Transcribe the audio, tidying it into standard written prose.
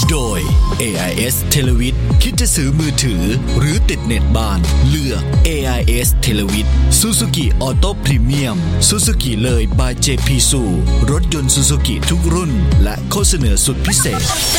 โดย AIS เทเลวิทคิดจะซื้อมือถือหรือติดเน็ตบ้านเลือก AIS เทเลวิท Suzuki Auto Premium Suzuki เลย by JP Su รถยนต์ Suzuki ทุกรุ่นและข้อเสนอสุดพิเศษ